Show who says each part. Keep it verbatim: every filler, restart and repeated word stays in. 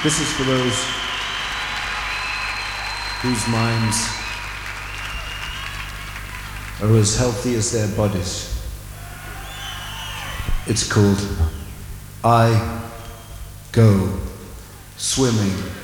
Speaker 1: This is for those whose minds are as healthy as their bodies. It's called I Go Swimming.